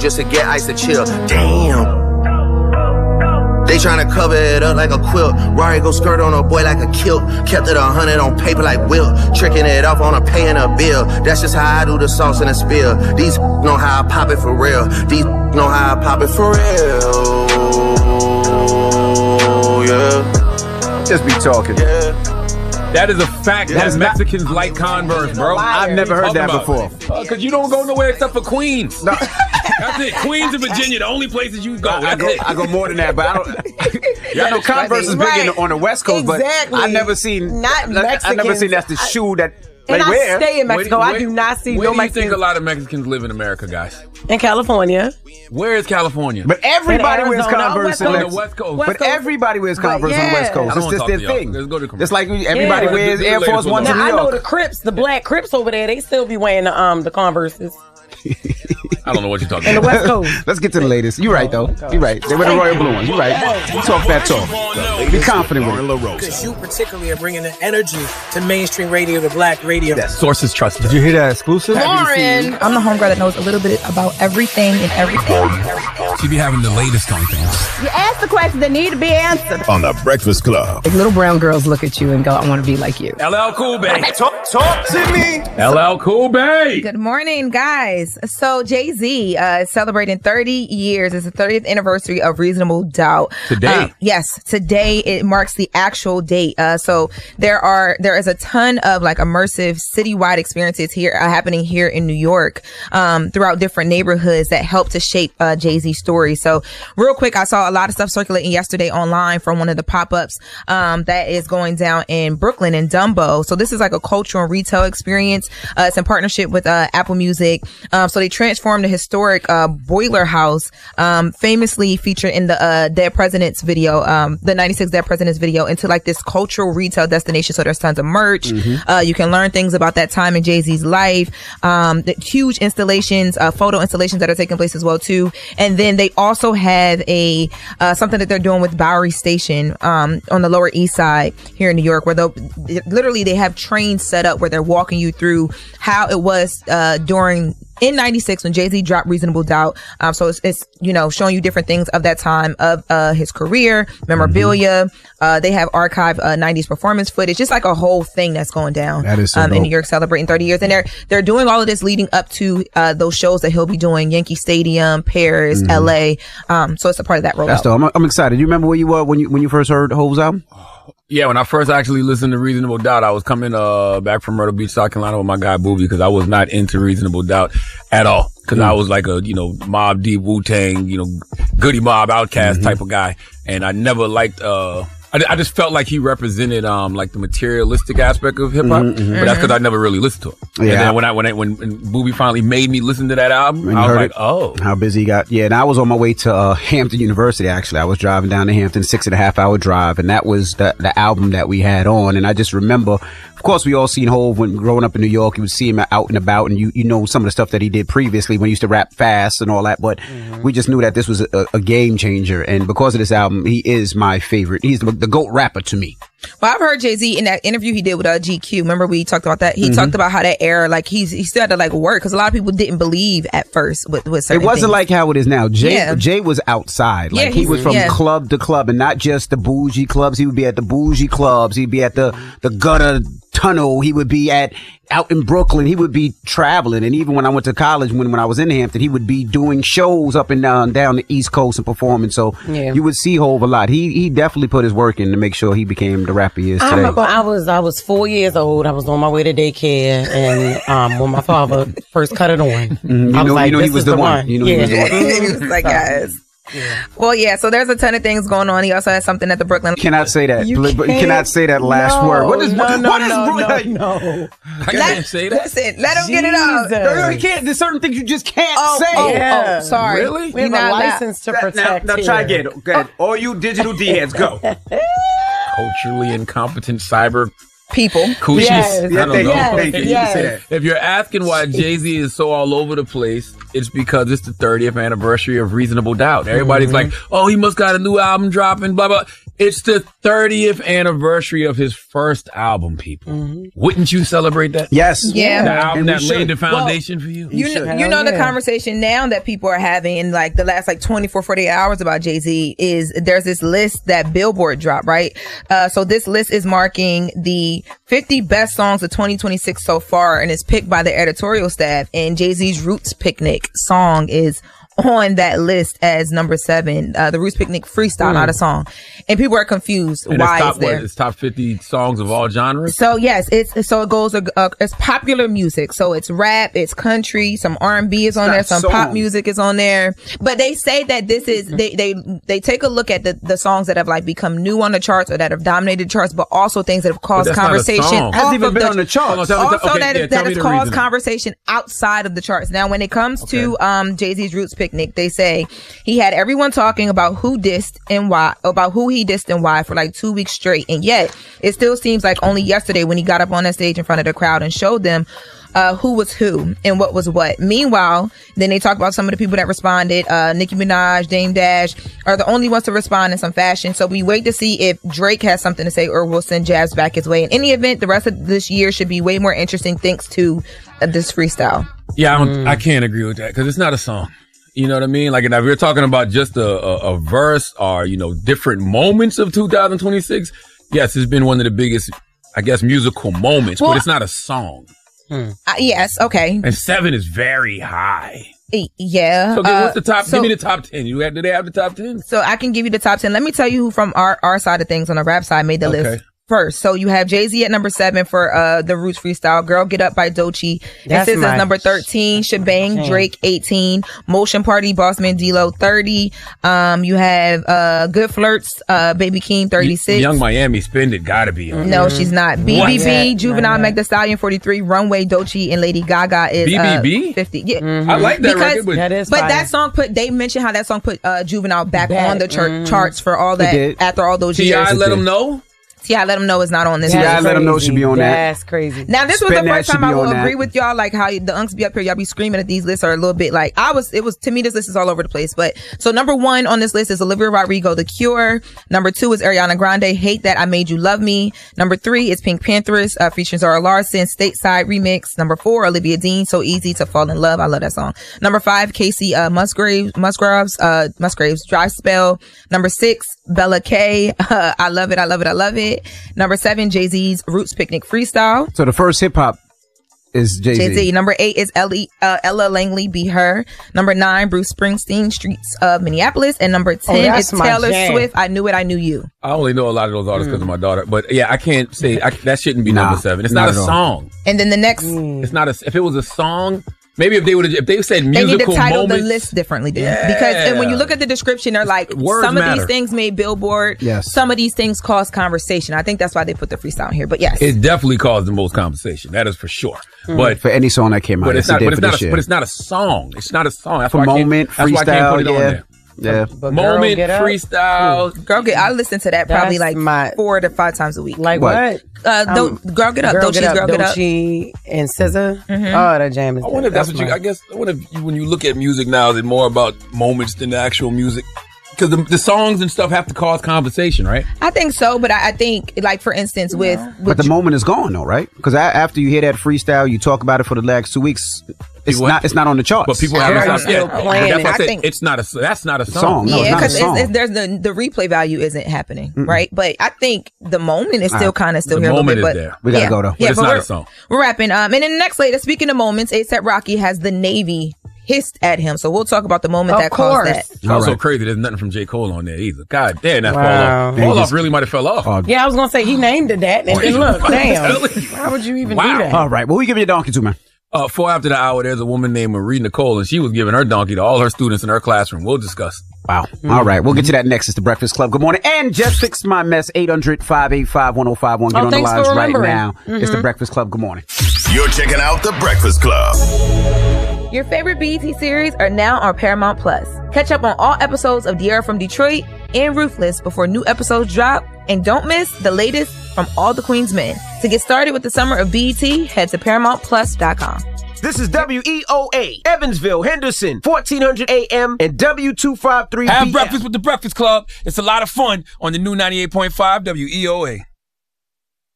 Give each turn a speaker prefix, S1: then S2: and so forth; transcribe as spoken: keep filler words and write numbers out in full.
S1: just to get ice to chill. Damn. They tryna cover it up like a quilt. Rari go skirt on a boy like a kilt. Kept it a hundred on paper like Wilt. Tricking it off on a paying a bill. That's just how I do the sauce in a spill. These know how I pop it for real. These know how I pop it for real. Yeah.
S2: Just be talking.
S1: Yeah.
S3: That is a fact
S2: That
S3: that
S2: is
S3: Mexicans like Converse, bro.
S2: I've never heard that
S3: Talking
S2: before.
S3: Because uh, you don't go nowhere except for Queens.
S2: No.
S3: That's it. Queens and Virginia, the only places you go.
S2: I, I
S3: That's
S2: go,
S3: it.
S2: I go more than that, but I don't. Yeah, I know Converse is big
S4: Right.
S2: in, on the West Coast,
S4: Exactly.
S2: but I never seen.
S4: Not
S2: I never
S4: Mexicans.
S2: seen that's the shoe that
S4: And
S2: they
S4: I
S2: wear.
S4: stay in Mexico.
S3: Where-
S4: I do not see
S3: Where
S4: no
S3: do you
S4: Mexicans
S3: think a lot of Mexicans live in America, guys?
S4: in California.
S3: Where is California?
S2: But everybody
S4: In
S2: wears
S4: Arizona,
S2: Converse
S4: West
S2: in
S3: on
S4: Coast.
S3: the
S2: Mex-
S3: West Coast.
S4: West
S2: But
S4: Coast.
S2: everybody wears
S4: But
S2: Converse on the West
S4: yeah.
S2: Coast.
S3: I don't
S2: It's
S3: wanna
S2: just
S3: talk
S2: their
S3: to y'all.
S2: thing.
S3: Let's go to commercial.
S2: It's like everybody
S4: Yeah.
S2: wears
S3: Do the
S2: Air
S3: latest
S2: Force
S3: one.
S2: Ones
S4: Now
S2: in New
S4: I know
S2: York.
S4: the Crips, the Black Crips over there. They still be wearing the um the Converses
S3: I don't know what you're talking
S4: in the
S3: about.
S4: West Coast.
S2: Let's get to the latest. You're right, though. You're right. They wear the royal blue ones. You're right. You talk that talk. Be confident with it.
S5: Because you particularly are bringing the energy to mainstream radio, to black radio.
S3: Sources trusted.
S2: Did you hear that exclusive?
S4: Lauren,
S6: I'm the homegirl that knows a little bit about everything and everything.
S3: She be having the latest on things.
S6: You ask the questions that need to be answered.
S7: On the Breakfast Club.
S6: Like little brown girls look at you and go, I want to be like you.
S3: L L Cool Bay.
S1: Talk, talk to me.
S3: L L Cool Bay.
S8: Good morning, guys. So Jay-Z uh, is celebrating thirty years. It's the thirtieth anniversary of Reasonable Doubt.
S3: Today?
S8: Uh, yes, today it marks the actual date. Uh, so there are there is a ton of like immersive citywide experiences here uh, happening here in New York um, throughout different neighborhoods that help to shape uh, Jay-Z's story. So real quick, I saw a lot of stuff circulating yesterday online from one of the pop-ups um, that is going down in Brooklyn in Dumbo. So this is like a cultural and retail experience. Uh, it's in partnership with uh, Apple Music. Um, so they transformed the historic uh, Boiler House, um, famously featured in the uh, Dead Presidents video, um, the ninety-six Dead Presidents video, into like this cultural retail destination. So there's tons of merch. Mm-hmm. Uh, you can learn things about that time in Jay-Z's life. Um, the huge installations, uh, photo installations that are taking place as well too. And then they also have a uh, something that they're doing with Bowery Station um, on the Lower East Side here in New York, where they'll literally they have trains set up where they're walking you through how it was uh, during in ninety-six when Jay-Z dropped Reasonable Doubt. Um, so it's, it's, you know, showing you different things of that time of uh, his career, memorabilia. Mm-hmm. Uh, they have archived uh, nineties performance footage, just like a whole thing that's going down
S2: That is so
S8: um, in
S2: dope.
S8: New York celebrating thirty years. And they're they're doing all of this leading up to uh, those shows that he'll be doing, Yankee Stadium, Paris,
S2: Mm-hmm.
S8: L A. Um, so it's a part of that rollout.
S2: That's dope. I'm, I'm excited. You remember where you were when you when you first heard Hove's album?
S3: Yeah, when I first actually listened to Reasonable Doubt, I was coming uh back from Myrtle Beach, South Carolina with my guy Booby, because I was not into Reasonable Doubt at all. Because mm. I was like a, you know, Mobb Deep, Wu-Tang, you know, Goody Mob, Outkast mm-hmm. type of guy. And I never liked, uh, I, I just felt like he represented, um, like the materialistic aspect of hip hop. Mm-hmm. But that's because I never really listened to him. Yeah. And then when I, when I, when, when Booby finally made me listen to that album,
S2: And
S3: I was like,
S2: it,
S3: oh.
S2: How busy he got. Yeah. And I was on my way to uh, Hampton University, actually. I was driving down to Hampton, six and a half hour drive. And that was the, the album that we had on. And I just remember, of course, we all seen Hove when growing up in New York. You would see him out and about, and you, you know some of the stuff that he did previously when he used to rap fast and all that. But mm-hmm. we just knew that this was a, a game changer. And because of this album, he is my favorite. He's the, the GOAT rapper to me.
S8: Well, I've heard Jay-Z in that interview he did with uh, G Q. Remember we talked about that? He mm-hmm. talked about how that era, like he's, he still had to like work because a lot of people didn't believe at first with, with certain
S2: It wasn't
S8: things.
S2: like how it is now. Jay,
S8: Yeah.
S2: Jay was outside. Like
S8: Yeah,
S2: he was from
S8: yeah.
S2: club to club and not just the bougie clubs. He would be at the bougie clubs. He'd be at the, the gutter tunnel. He would be at out in Brooklyn. He would be traveling. And even when I went to college, when, when I was in Hampton, he would be doing shows up and down, down the East Coast and performing. So
S4: Yeah.
S2: you would see Hove a lot. He, he definitely put his work in to make sure he became the rapper he is
S4: I
S2: today.
S4: remember I was I was four years old. I was on my way to daycare, and um, when my father first cut it on,
S2: Mm-hmm. You
S4: I was
S2: know,
S4: like,
S2: you know he
S4: "This
S2: was
S4: is
S2: the
S4: the
S2: one.
S4: one."
S2: You know
S4: yeah.
S2: he was the one.
S8: He was like, guys. Yeah. Well, yeah, so there's a ton of things going on. He also has something at the Brooklyn.
S2: You cannot say that.
S4: You
S2: You
S4: can't.
S2: cannot say that last
S4: No,
S2: word. What is,
S4: no,
S2: what,
S4: no,
S2: what is
S4: no,
S2: Brooklyn?
S4: no, no.
S3: I can't say that.
S8: Listen, let him get it out.
S4: Jesus.
S2: No, no, you can't. There's certain things you just can't
S8: Oh,
S2: say.
S8: oh,
S4: Yeah.
S8: oh, sorry.
S3: Really?
S4: We have
S8: You're
S4: a
S8: not allowed-
S4: license to protect.
S2: Now, now try
S4: here.
S2: again. Go ahead. All you digital D heads, go.
S3: Culturally incompetent cyber
S8: People.
S3: coochies.
S4: Yes.
S3: I don't know.
S4: Yes.
S2: Thank you. You can say that.
S3: If you're asking why Jay-Z is so all over the place, it's because it's the thirtieth anniversary of Reasonable Doubt. Everybody's mm-hmm. like, oh, he must got a new album dropping, blah, blah. It's the thirtieth anniversary of his first album, people. Mm-hmm. Wouldn't you celebrate that?
S2: Yes.
S8: Yeah.
S3: The album that laid the foundation well, for you.
S8: You, you know, you know the conversation now that people are having in like the last like twenty-four, forty-eight hours about Jay-Z is there's this list that Billboard dropped, right? Uh, so this list is marking the fifty best songs of twenty twenty-six so far, and it's picked by the editorial staff. And Jay-Z's Roots Picnic song is on that list as number seven, uh, the Roots Picnic freestyle, mm. not a song. And people are confused
S3: and
S8: why
S3: it's, top,
S8: it's there.
S3: What, it's top fifty songs of all genres?
S8: So yes, it's, so it goes, uh, it's popular music. So it's rap, it's country, some R and B is on there, some song. Pop music is on there. But they say that this is, they, they, they take a look at the, the songs that have like become new on the charts or that have dominated charts, but also things that have caused conversation.
S2: Hasn't even been
S8: the,
S2: on the charts.
S8: Also
S3: okay,
S8: that,
S3: yeah,
S8: that has caused
S3: reasoning.
S8: conversation outside of the charts. Now, when it comes
S3: okay.
S8: to, um, Jay-Z's Roots Picnic, they say he had everyone talking about who dissed and why, about who he dissed and why for like two weeks straight. And yet it still seems like only yesterday when he got up on that stage in front of the crowd and showed them uh, who was who and what was what. Meanwhile, then they talk about some of the people that responded. Uh, Nicki Minaj, Dame Dash are the only ones to respond in some fashion. So we wait to see if Drake has something to say or will send jabs back his way. In any event, the rest of this year should be way more interesting thanks to uh, this freestyle.
S3: Yeah, I, don't, mm. I can't agree with that because it's not a song. You know what I mean? Like, if we're talking about just a, a, a verse or, you know, different moments of two thousand twenty-six, yes, it's been one of the biggest, I guess, musical moments, well, but it's not a song.
S8: Hmm. Uh, yes, okay.
S3: And seven is very high.
S8: Yeah.
S3: So,
S8: uh,
S3: what's the top?
S8: So,
S3: give me the top ten. You have, do they have the top ten?
S8: So, I can give you the top ten. Let me tell you who from our, our side of things on the rap side made the okay. list. First, so you have Jay-Z at number seven for uh the Roots freestyle. Girl Get Up by Doechii. And Sis is number thirteen. Shebang, okay. Drake eighteen. Motion Party, Bossman D-Lo thirty. Um, you have uh Good Flirts, uh Baby Keem thirty-six.
S3: Young Miami Spend It gotta be on.
S8: No, she's not. B B B, Juvenile, Meg Thee Stallion forty-three. Runway, Doechii, and Lady Gaga is
S3: B B B?
S8: Uh, fifty. Yeah,
S3: mm-hmm. I like that
S8: because,
S3: record, but
S8: that is but that song put. They mentioned how that song put uh Juvenile back, back. on the char- mm-hmm. charts for all that after all those
S3: T I
S8: years.
S3: T I let them know.
S8: T I let them know it's not on this.
S2: T I let them know it should be on that.
S4: That's crazy.
S8: Now, this
S2: Spend
S8: was the first time I will agree
S2: that.
S8: with y'all, like how the unks be up here, y'all be screaming at these lists are a little bit like, I was, it was, to me, this list is all over the place. But, so number one on this list is Olivia Rodrigo, The Cure. Number two is Ariana Grande, Hate That I Made You Love Me. Number three is Pink Panthers, uh, featuring Zara Larsson, Stateside Remix. Number four, Olivia Dean, So Easy to Fall in Love. I love that song. Number five, Casey uh, Musgraves, Musgraves, uh, Musgraves, Dry Spell. Number six, Bella K, uh, I Love It, I Love It, I Love It. Number seven, Jay-Z's Roots Picnic Freestyle.
S2: So the first hip hop is Jay-Z.
S8: Jay-Z. Number eight is Ellie, uh, Ella Langley, Be Her. Number nine, Bruce Springsteen, Streets of Minneapolis. And number ten oh, is Taylor Swift, I Knew It, I Knew You.
S3: I only know a lot of those artists because mm. of my daughter. But yeah, I can't say, I, that shouldn't be nah, number seven. It's not, not a song.
S8: And then the next.
S3: Mm. It's not a, if it was a song, maybe if they would have, if they said musical
S8: moments. They need to title
S3: moments,
S8: the list differently then.
S3: Yeah.
S8: Because and when you look at the description, they're like,
S3: Words
S8: some of
S3: matter.
S8: these things made Billboard.
S2: Yes.
S8: Some of these things caused conversation. I think that's why they put the freestyle in here. But yes.
S3: It definitely caused the most conversation. That is for sure. Mm. But
S2: for any song that came out,
S3: but it's,
S2: it's
S3: not, but it's not,
S2: a,
S3: a, but it's not a song. It's not a song. That's
S2: for
S3: why
S2: moment,
S3: I can't, that's why I can't put it
S2: yeah.
S3: on there.
S2: Yeah.
S4: But
S3: Moment,
S4: Girl Get
S3: freestyle.
S8: Ooh. Girl Get I listen to that probably
S4: That's
S8: like
S4: my,
S8: four to five times a week.
S4: Like what?
S8: what? Uh, um, Girl Get Up.
S4: Girl
S8: Doechii's
S4: Get Up.
S8: Girl Get Up.
S4: Doechii and S Z A.
S8: Mm-hmm.
S4: Oh, that jam is
S3: I wonder if that's, that's what you, I guess, I wonder if you, when you look at music now, is it more about moments than the actual music? Because the, the songs and stuff have to cause conversation, right?
S8: I think so, but I, I think, like, for instance, with...
S2: Yeah.
S8: with
S2: but the moment is gone, though, right? Because after you hear that freestyle, you talk about it for the last two weeks, it's
S3: people
S2: not
S3: have,
S2: It's not on the charts.
S3: But people haven't stopped yet.
S4: That's
S3: why I said
S8: think,
S3: it's not a, that's not a song.
S2: song. No,
S8: yeah,
S2: because
S8: it's, it's, there's the, the replay value isn't happening,
S2: Mm-mm.
S8: right? But I think the moment is still
S2: right.
S8: kind of still
S3: the
S8: here a little
S3: moment
S8: bit.
S3: Is
S8: but
S3: there.
S2: We gotta
S8: yeah,
S2: go, though.
S3: But
S8: yeah,
S3: it's
S8: but
S3: not
S8: we're,
S3: a song.
S8: We're wrapping. Um, and then the next later, speaking of moments, A$AP Rocky has the Navy hissed at him. So we'll talk about the moment
S4: of
S8: that
S4: course.
S8: caused that.
S3: It's also right. crazy there's nothing from J. Cole on there either. God damn, that
S4: wow.
S3: fall off. Fall off really might have fell off.
S2: Uh,
S4: yeah, I was going to say, he named it that. And then look, damn. Why would you even
S3: wow.
S4: do that?
S2: All right. Well, we give you a donkey to, man.
S3: Uh, four after the hour, there's a woman named Marie Nicole, and she was giving her donkey to all her students in her classroom. We'll discuss.
S2: Wow. Mm-hmm. All right. We'll get to that next. It's the Breakfast Club. Good morning. And just fixed my mess. eight hundred, five eight five, one oh five one. Get
S4: oh,
S2: on the lines right
S4: remembering.
S2: now.
S8: Mm-hmm.
S2: It's the Breakfast Club. Good morning.
S7: You're checking out the Breakfast Club.
S8: Your favorite B E T series are now on Paramount Plus. Catch up on all episodes of De'Ara from Detroit and Ruthless before new episodes drop And don't miss the latest from all the Queen's men. To get started with the summer of B E T, head to paramount plus dot com.
S9: This is W E O A, Evansville, Henderson, fourteen hundred A M and W two fifty-three B F.
S3: Have breakfast with the Breakfast Club. It's a lot of fun on the new ninety-eight point five W E O A.